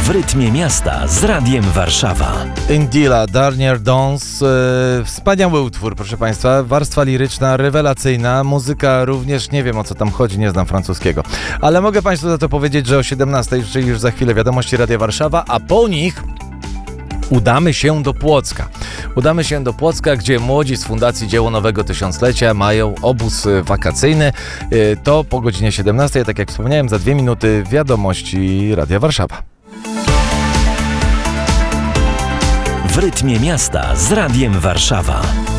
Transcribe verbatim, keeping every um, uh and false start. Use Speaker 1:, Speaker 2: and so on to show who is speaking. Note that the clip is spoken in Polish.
Speaker 1: W rytmie miasta z Radiem Warszawa.
Speaker 2: Indila, Dernier Dance, e, wspaniały utwór, proszę Państwa, warstwa liryczna, rewelacyjna, muzyka również, nie wiem o co tam chodzi, nie znam francuskiego, ale mogę Państwu za to powiedzieć, że o siedemnastej, czyli już za chwilę wiadomości Radia Warszawa, a po nich udamy się do Płocka. Udamy się do Płocka, gdzie młodzi z Fundacji Dzieło Nowego Tysiąclecia mają obóz wakacyjny. To po godzinie siedemnastej, tak jak wspomniałem, za dwie minuty wiadomości Radia Warszawa.
Speaker 1: W rytmie miasta z Radiem Warszawa.